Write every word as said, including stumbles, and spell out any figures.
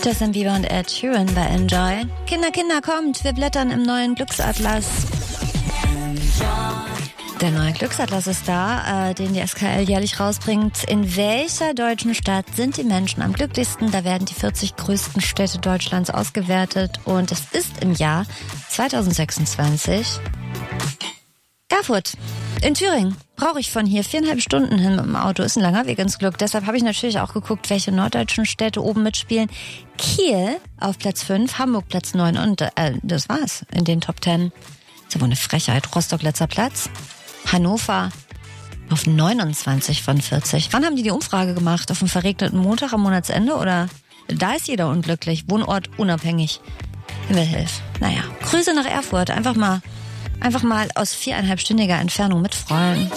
Justin Bieber und Ed Sheeran bei Enjoy. Kinder, Kinder, kommt, wir blättern im neuen Glücksatlas. Der neue Glücksatlas ist da, äh, den die S K L jährlich rausbringt. In welcher deutschen Stadt sind die Menschen am glücklichsten? Da werden die vierzig größten Städte Deutschlands ausgewertet. Und es ist im Jahr zweitausendsechsundzwanzig Erfurt. In Thüringen brauche ich von hier viereinhalb Stunden hin mit dem Auto. Ist ein langer Weg ins Glück. Deshalb habe ich natürlich auch geguckt, welche norddeutschen Städte oben mitspielen. Kiel auf Platz fünf, Hamburg Platz neun und äh, das war's in den Top zehn. Ist ja wohl eine Frechheit. Rostock letzter Platz. Hannover auf neunundzwanzig von vierzig. Wann haben die die Umfrage gemacht? Auf einem verregneten Montag am Monatsende? Oder da ist jeder unglücklich. Wohnort unabhängig. Himmelhilf. Naja, Grüße nach Erfurt. Einfach mal, einfach mal aus viereinhalbstündiger Entfernung mitfreuen.